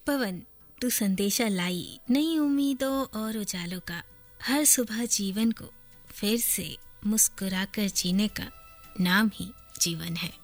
पवन, तू संदेशा लाई नई उम्मीदों और उजालों का। हर सुबह जीवन को फिर से मुस्कुराकर जीने का नाम ही जीवन है।